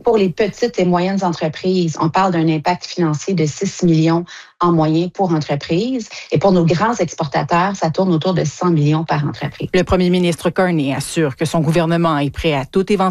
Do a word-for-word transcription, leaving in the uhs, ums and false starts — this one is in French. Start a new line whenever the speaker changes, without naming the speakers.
Pour les petites et moyennes entreprises, on parle d'un impact financier de six millions en moyenne pour entreprise. Et pour nos grands exportateurs, ça tourne autour de cent millions par entreprise.
Le premier ministre Carney assure que son gouvernement est prêt à toute éventualité